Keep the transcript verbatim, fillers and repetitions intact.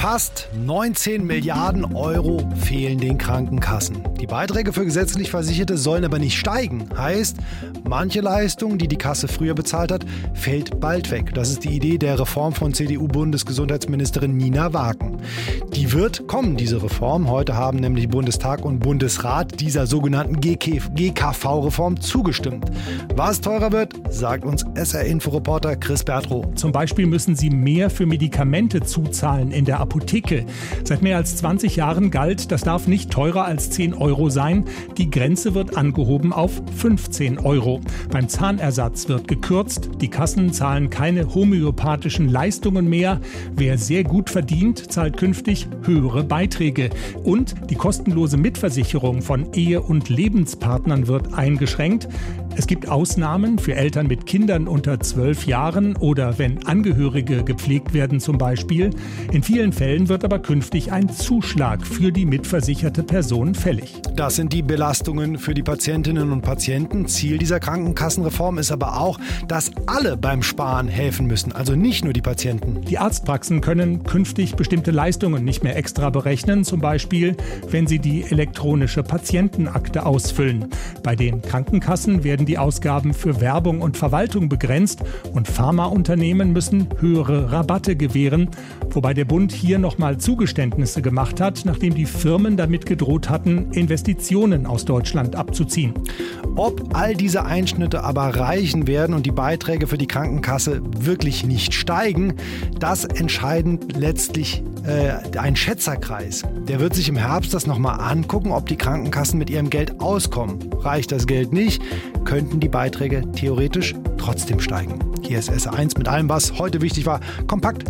Fast neunzehn Milliarden Euro fehlen den Krankenkassen. Die Beiträge für gesetzlich Versicherte sollen aber nicht steigen. Heißt, manche Leistung, die die Kasse früher bezahlt hat, fällt bald weg. Das ist die Idee der Reform von C D U-Bundesgesundheitsministerin Nina Wagen. Die wird kommen, diese Reform. Heute haben nämlich Bundestag und Bundesrat dieser sogenannten G K V-Reform zugestimmt. Was teurer wird, sagt uns S R-Info-Reporter Chris Bertrow. Zum Beispiel müssen sie mehr für Medikamente zuzahlen in der Apotheke. Seit mehr als zwanzig Jahren galt, das darf nicht teurer als zehn Euro sein. Die Grenze wird angehoben auf fünfzehn Euro. Beim Zahnersatz wird gekürzt. Die Kassen zahlen keine homöopathischen Leistungen mehr. Wer sehr gut verdient, zahlt künftig höhere Beiträge. Und die kostenlose Mitversicherung von Ehe- und Lebenspartnern wird eingeschränkt. Es gibt Ausnahmen für Eltern mit Kindern unter zwölf Jahren oder wenn Angehörige gepflegt werden zum Beispiel. In vielen Fällen wird aber künftig ein Zuschlag für die mitversicherte Person fällig. Das sind die Belastungen für die Patientinnen und Patienten. Ziel dieser Krankenkassenreform ist aber auch, dass alle beim Sparen helfen müssen, also nicht nur die Patienten. Die Arztpraxen können künftig bestimmte Leistungen nicht mehr extra berechnen, zum Beispiel, wenn sie die elektronische Patientenakte ausfüllen. Bei den Krankenkassen werden die Ausgaben für Werbung und Verwaltung begrenzt und Pharmaunternehmen müssen höhere Rabatte gewähren, wobei der Bund hier nochmal Zugeständnisse gemacht hat, nachdem die Firmen damit gedroht hatten, Investitionen aus Deutschland abzuziehen. Ob all diese Einschnitte aber reichen werden und die Beiträge für die Krankenkasse wirklich nicht steigen, das entscheiden letztlich äh, ein Schätzerkreis. Der wird sich im Herbst das nochmal angucken, ob die Krankenkassen mit ihrem Geld auskommen. Reicht das Geld nicht, könnten die Beiträge theoretisch trotzdem steigen. Hier ist S R eins mit allem, was heute wichtig war, kompakt